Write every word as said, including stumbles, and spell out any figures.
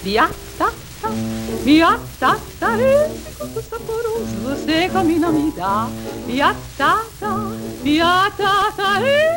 Biatata, biatata, esse gosto saboroso você come não me dá. Biatata, biatata,